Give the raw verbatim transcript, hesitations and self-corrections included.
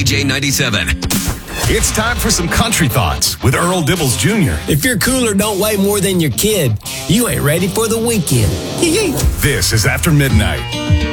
J ninety-seven. It's time for some country thoughts with Earl Dibbles Junior If your cooler don't weigh more than your kid, you ain't ready for the weekend. This is After Midnight.